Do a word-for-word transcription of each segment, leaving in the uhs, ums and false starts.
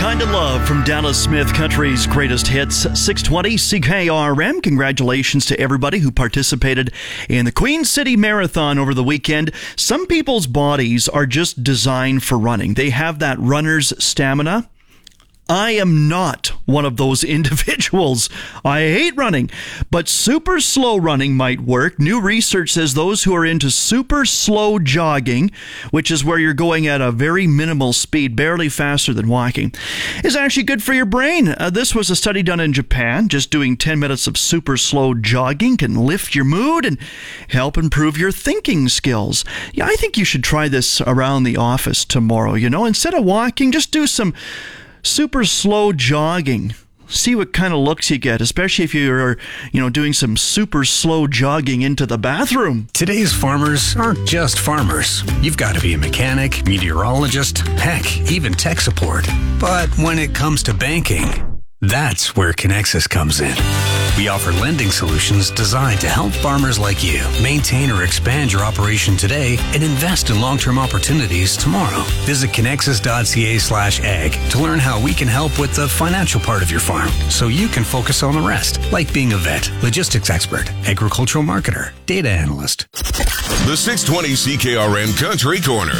Kind of Love from Dallas Smith, country's greatest hits. six twenty C K R M. Congratulations to everybody who participated in the Queen City Marathon over the weekend. Some people's bodies are just designed for running. They have that runner's stamina. I am not one of those individuals. I hate running, but super slow running might work. New research says those who are into super slow jogging, which is where you're going at a very minimal speed, barely faster than walking, is actually good for your brain. Uh, this was a study done in Japan. Just doing ten minutes of super slow jogging can lift your mood and help improve your thinking skills. Yeah, I think you should try this around the office tomorrow. You know, instead of walking, just do some super slow jogging. See what kind of looks you get, especially if you're, you know, doing some super slow jogging into the bathroom. Today's farmers aren't just farmers. You've got to be a mechanic, meteorologist, heck, even tech support. But when it comes to banking, that's where Connexus comes in. We offer lending solutions designed to help farmers like you maintain or expand your operation today and invest in long-term opportunities tomorrow. Visit connexus.ca slash ag to learn how we can help with the financial part of your farm so you can focus on the rest, like being a vet, logistics expert, agricultural marketer, data analyst. The six twenty C K R M Country Corner.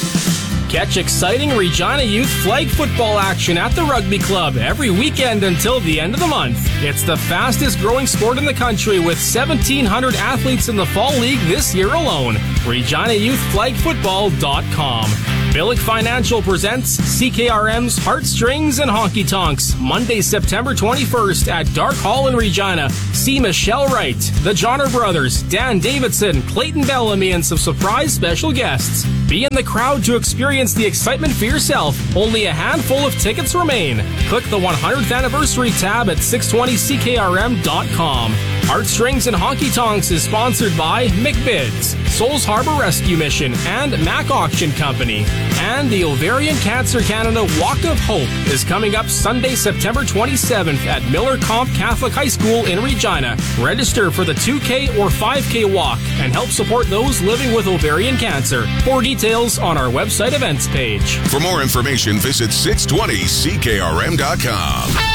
Catch exciting Regina Youth flag football action at the Rugby Club every weekend until the end of the month. It's the fastest growing sport in the country with seventeen hundred athletes in the fall league this year alone. Regina Youth Flag Football dot com. Billick Financial presents C K R M's Heartstrings and Honky Tonks, Monday, September twenty-first at Dark Hall in Regina. See Michelle Wright, the Johnner Brothers, Dan Davidson, Clayton Bellamy, and some surprise special guests. Be in the crowd to experience the excitement for yourself. Only a handful of tickets remain. Click the one hundredth anniversary tab at six twenty C K R M dot com. Heartstrings and Honky Tonks is sponsored by McBids, Souls Harbor Rescue Mission, and Mac Auction Company. And the Ovarian Cancer Canada Walk of Hope is coming up Sunday, September twenty-seventh at Miller Comp Catholic High School in Regina. Register for the two K or five K walk and help support those living with ovarian cancer. More details on our website events page. For more information, visit six twenty C K R M dot com.